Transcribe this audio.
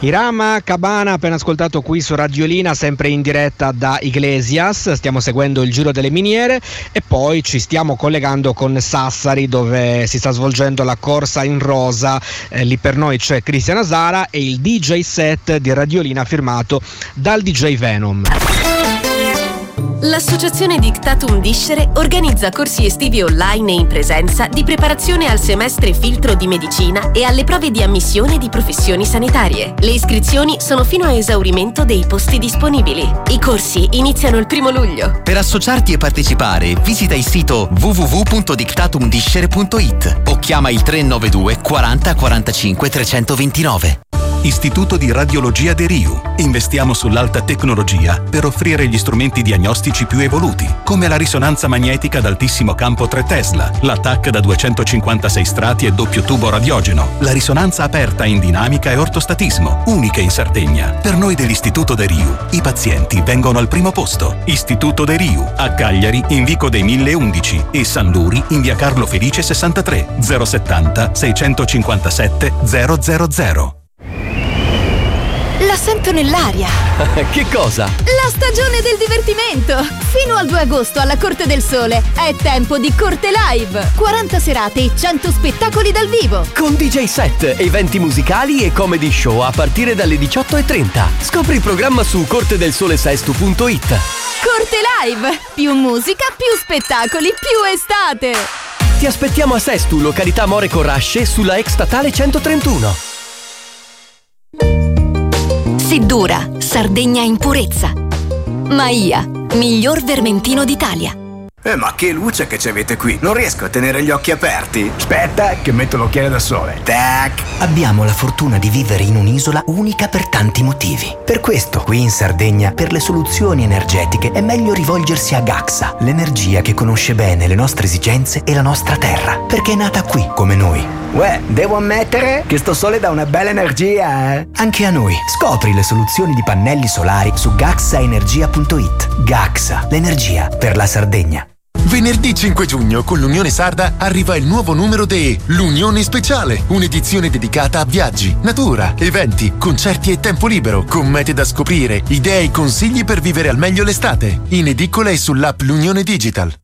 Irama Cabana, appena ascoltato qui su Radiolina, sempre in diretta da Iglesias. Stiamo seguendo il Giro delle Miniere e poi ci stiamo collegando con Sassari, dove si sta svolgendo la corsa in rosa. Lì per noi c'è Cristian Asara e il DJ set di Radiolina firmato dal DJ Venom. L'associazione Dictatum Discere organizza corsi estivi online e in presenza di preparazione al semestre filtro di medicina e alle prove di ammissione di professioni sanitarie. Le iscrizioni sono fino a esaurimento dei posti disponibili. I corsi iniziano il 1 luglio. Per associarti e partecipare, visita il sito www.dictatumdiscere.it o chiama il 392 40 45 329. Istituto di Radiologia De Riu. Investiamo sull'alta tecnologia per offrire gli strumenti diagnostici più evoluti, come la risonanza magnetica ad altissimo campo 3 Tesla, la TAC da 256 strati e doppio tubo radiogeno, la risonanza aperta in dinamica e ortostatismo, uniche in Sardegna. Per noi dell'Istituto De Riu, i pazienti vengono al primo posto. Istituto De Riu, a Cagliari in Vico dei 1011 e San Luri in via Carlo Felice 63 070 657 000. La sento nell'aria. Che cosa? La stagione del divertimento. Fino al 2 agosto alla Corte del Sole è tempo di Corte Live. 40 serate e 100 spettacoli dal vivo. Con DJ set, eventi musicali e comedy show a partire dalle 18:30. Scopri il programma su cortedelsolesesto.it. Corte Live. Più musica, più spettacoli, più estate. Ti aspettiamo a Sestu, località More Corrasce, sulla ex statale 131. Seddura, Sardegna in purezza. Maia, miglior vermentino d'Italia. Ma che luce che ci avete qui! Non riesco a tenere gli occhi aperti. Aspetta, che metto l'occhiale da sole. Tac! Abbiamo la fortuna di vivere in un'isola unica per tanti motivi. Per questo, qui in Sardegna, per le soluzioni energetiche è meglio rivolgersi a Gaxa, l'energia che conosce bene le nostre esigenze e la nostra terra, perché è nata qui, come noi. Uè, devo ammettere che sto sole dà una bella energia, eh? Anche a noi. Scopri le soluzioni di pannelli solari su gaxaenergia.it. Gaxa, l'energia per la Sardegna. Venerdì 5 giugno con l'Unione Sarda arriva il nuovo numero de L'Unione Speciale, un'edizione dedicata a viaggi, natura, eventi, concerti e tempo libero, con mete da scoprire, idee e consigli per vivere al meglio l'estate, in edicola e sull'app L'Unione Digital.